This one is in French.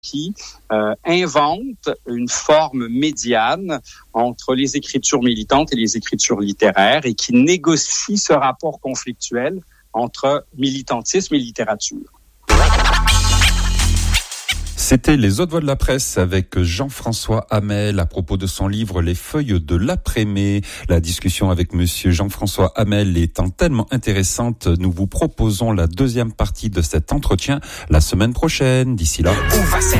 qui invente une forme médiane entre les écritures militantes et les écritures littéraires et qui négocie ce rapport conflictuel entre militantisme et littérature. C'était les autres voix de la presse avec Jean-François Hamel à propos de son livre Les feuilles de l'après-mai. La discussion avec monsieur Jean-François Hamel étant tellement intéressante, nous vous proposons la deuxième partie de cet entretien la semaine prochaine. D'ici là,